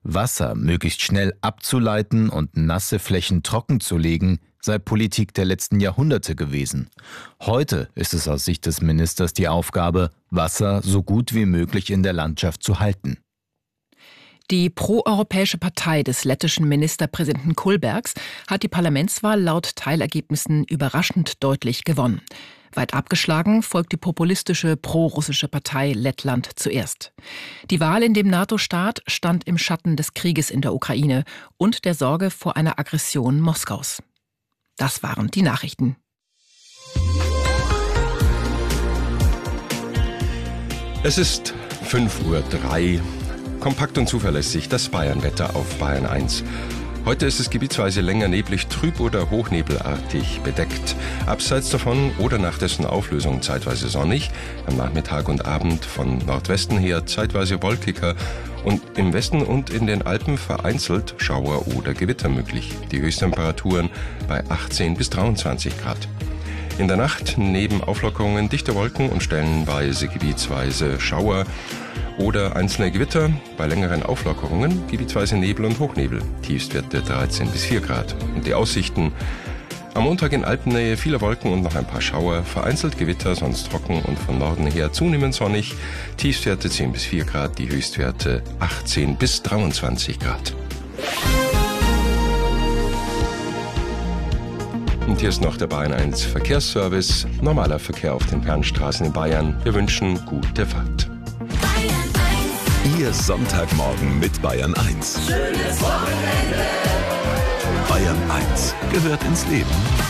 Wasser möglichst schnell abzuleiten und nasse Flächen trockenzulegen, sei Politik der letzten Jahrhunderte gewesen. Heute ist es aus Sicht des Ministers die Aufgabe, Wasser so gut wie möglich in der Landschaft zu halten. Die proeuropäische Partei des lettischen Ministerpräsidenten Kullbergs hat die Parlamentswahl laut Teilergebnissen überraschend deutlich gewonnen. Weit abgeschlagen folgt die populistische prorussische Partei Lettland zuerst. Die Wahl in dem NATO-Staat stand im Schatten des Krieges in der Ukraine und der Sorge vor einer Aggression Moskaus. Das waren die Nachrichten. Es ist 5:03 Uhr. Kompakt und zuverlässig das Bayernwetter auf Bayern 1. Heute ist es gebietsweise länger neblig, trüb oder hochnebelartig bedeckt. Abseits davon oder nach dessen Auflösung zeitweise sonnig, am Nachmittag und Abend von Nordwesten her zeitweise wolkiger und im Westen und in den Alpen vereinzelt Schauer oder Gewitter möglich. Die Höchsttemperaturen bei 18 bis 23 Grad. In der Nacht neben Auflockerungen dichte Wolken und stellenweise gebietsweise Schauer oder einzelne Gewitter, bei längeren Auflockerungen gebietsweise Nebel und Hochnebel. Tiefstwerte 13 bis 4 Grad. Und die Aussichten: am Montag in Alpennähe viele Wolken und noch ein paar Schauer, vereinzelt Gewitter, sonst trocken und von Norden her zunehmend sonnig. Tiefstwerte 10 bis 4 Grad, die Höchstwerte 18 bis 23 Grad. Und hier ist noch der Bayern 1 Verkehrsservice. Normaler Verkehr auf den Fernstraßen in Bayern. Wir wünschen gute Fahrt. Ihr Sonntagmorgen mit Bayern 1. Schönes Wochenende. Bayern 1 gehört ins Leben.